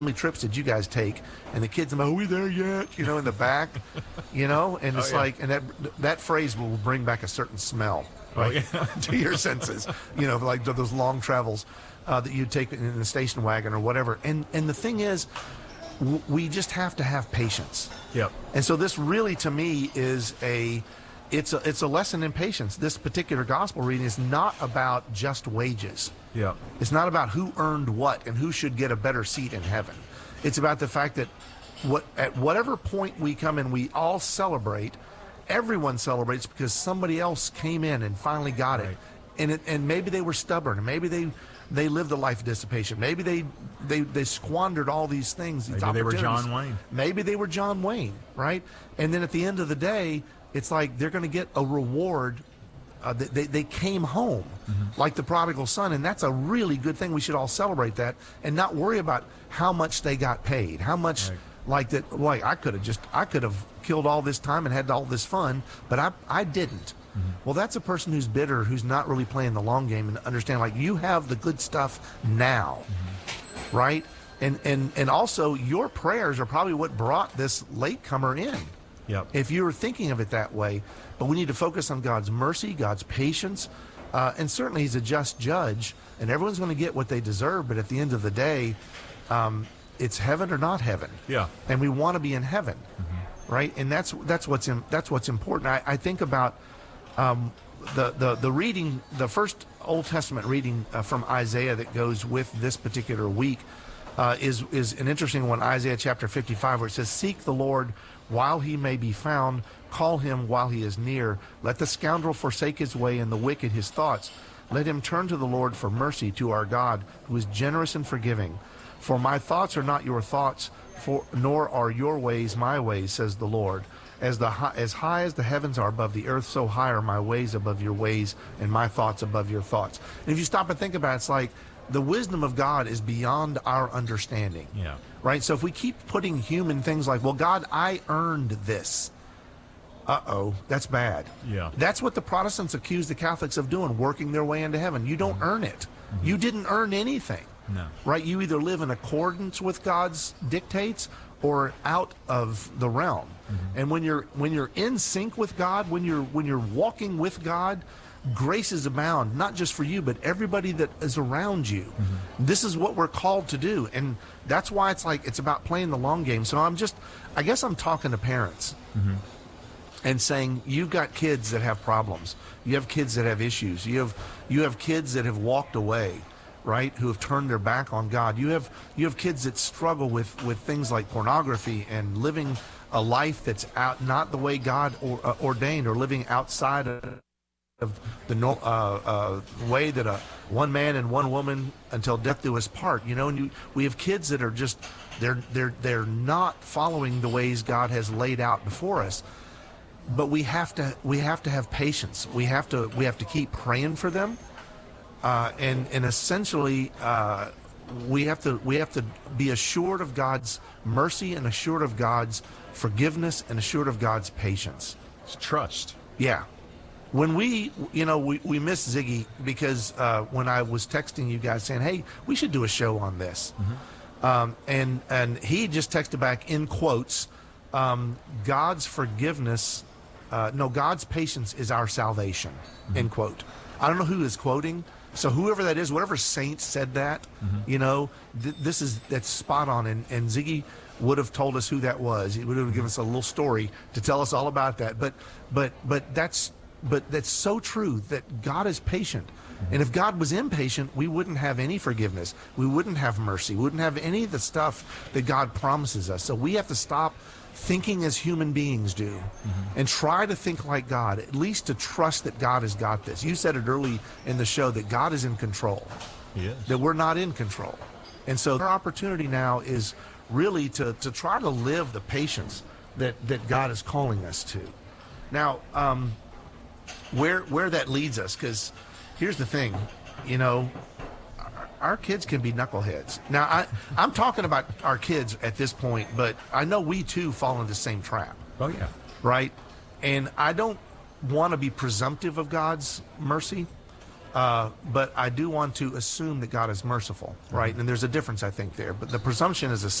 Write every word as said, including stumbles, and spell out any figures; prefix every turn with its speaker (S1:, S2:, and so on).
S1: many trips did you guys take? And the kids, are we there yet? You know, in the back, you know, and it's oh, yeah. like, and that that phrase will bring back a certain smell, right, oh, yeah. to your senses. You know, like those long travels uh, that you take in the station wagon or whatever. And and the thing is, w- we just have to have patience.
S2: Yep.
S1: And so this really, to me, is a it's a it's a lesson in patience. This particular gospel reading is not about just wages.
S2: Yeah.
S1: It's not about who earned what and who should get a better seat in heaven. It's about the fact that what at whatever point we come in, we all celebrate. Everyone celebrates because somebody else came in and finally got it.
S2: Right.
S1: And it, and maybe they were stubborn, and maybe they they lived a life of dissipation. Maybe they they, they squandered all these things. These
S2: maybe they were John Wayne.
S1: Maybe they were John Wayne, right? And then at the end of the day, it's like they're going to get a reward. Uh, they, they came home mm-hmm. like the prodigal son, and that's a really good thing. We should all celebrate that and not worry about how much they got paid, how much
S2: right.
S1: like that. Like I could have just, I could have killed all this time and had all this fun, but I, I didn't. Mm-hmm. Well, that's a person who's bitter, who's not really playing the long game and understand like you have the good stuff now, mm-hmm. right? And and and also your prayers are probably what brought this latecomer in.
S2: Yep.
S1: If you were thinking of it that way. But we need to focus on God's mercy, God's patience, uh, and certainly He's a just judge, and everyone's going to get what they deserve. But at the end of the day, um, it's heaven or not heaven.
S2: Yeah.
S1: And we want to be in heaven, mm-hmm. right? And that's that's what's in, that's what's important. I, I think about um, the the the reading, the first Old Testament reading uh, from Isaiah that goes with this particular week uh, is is an interesting one. Isaiah chapter fifty-five, where it says, "Seek the Lord while He may be found. Call Him while He is near. Let the scoundrel forsake his way and the wicked his thoughts. Let him turn to the Lord for mercy, to our God, who is generous and forgiving. For my thoughts are not your thoughts, for nor are your ways my ways, says the Lord. As the high, as high as the heavens are above the earth, so high are my ways above your ways, and my thoughts above your thoughts." And if you stop and think about it, it's like the wisdom of God is beyond our understanding.
S2: Yeah.
S1: Right? So if we keep putting human things like, well, God, I earned this. Uh-oh, that's bad.
S2: Yeah.
S1: That's what the Protestants accuse the Catholics of doing, working their way into heaven. You don't mm-hmm. earn it. Mm-hmm. You didn't earn anything.
S2: No.
S1: Right? You either live in accordance with God's dictates or out of the realm. Mm-hmm. And when you're when you're in sync with God, when you're when you're walking with God, graces abound, not just for you, but everybody that is around you. Mm-hmm. This is what we're called to do. And that's why it's like it's about playing the long game. So I'm just I guess I'm talking to parents. Mm-hmm. And saying, you've got kids that have problems. You have kids that have issues. You have you have kids that have walked away, right? Who have turned their back on God. You have you have kids that struggle with, with things like pornography and living a life that's out not the way God or, uh, ordained, or living outside of, of the no, uh, uh, way that a one man and one woman until death do us part. You know, and you, we have kids that are just they're they're they're not following the ways God has laid out before us. But we have to we have to have patience. We have to we have to keep praying for them, uh, and and essentially uh, we have to we have to be assured of God's mercy and assured of God's forgiveness and assured of God's patience.
S2: It's trust.
S1: Yeah. When we you know we we miss Ziggy because uh, when I was texting you guys saying, hey, we should do a show on this, mm-hmm. um, and and he just texted back in quotes, um, God's forgiveness. Uh, no, God's patience is our salvation, mm-hmm. end quote. I don't know who is quoting. So whoever that is, whatever saint said that, mm-hmm. you know, th- this is, that's spot on. And, and Ziggy would have told us who that was. He would have given us a little story to tell us all about that. But, but, but that's, but that's so true that God is patient. Mm-hmm. And if God was impatient, we wouldn't have any forgiveness. We wouldn't have mercy. We wouldn't have any of the stuff that God promises us. So we have to stop thinking as human beings do, mm-hmm. and try to think like God, at least to trust that God has got this. You said it early in the show that God is in control,
S2: yes.
S1: that we're not in control. And so our opportunity now is really to, to try to live the patience that, that God is calling us to. Now, um, where where that leads us, because here's the thing, you know, our kids can be knuckleheads. Now, I, I'm talking about our kids at this point, but I know we too fall into the same trap.
S2: Oh, yeah.
S1: Right? And I don't want to be presumptive of God's mercy, Uh, but I do want to assume that God is merciful, right? And there's a difference, I think, there. But the presumption is a